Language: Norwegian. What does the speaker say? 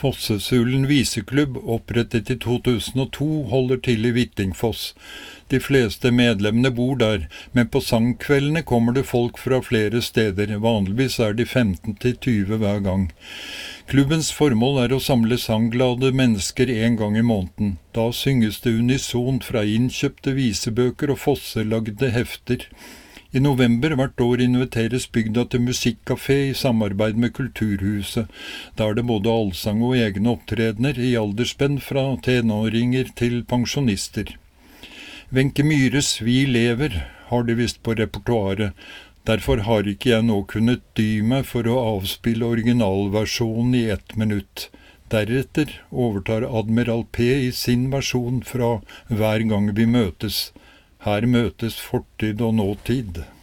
Fossesulen viseklubb, opprettet i 2002, holder til i Hvittingfoss. De fleste medlemmene bor der, men på sangkveldene kommer det folk fra flere steder. Vanligvis er de 15 til 20 hver gang. Klubbens formål er å samle sangglade mennesker en gang i måneden. Da synges det unisont fra innkjøpte visebøker og fosselagde hefter. I november hvert år inviteres bygda til musikkcafé i samarbeid med Kulturhuset. Da er det både allsang og egne opptredener i aldersspenn fra tenåringer til pensjonister. Wenche Myhres Vi lever har det visst på repertoaret. Derfor har ikke jeg nå kunnet dy meg for å avspille originalversjonen i 1 minutt. Deretter overtar Admiral P i sin versjon fra Hver gang vi møtes. Her møtes fortid og nåtid.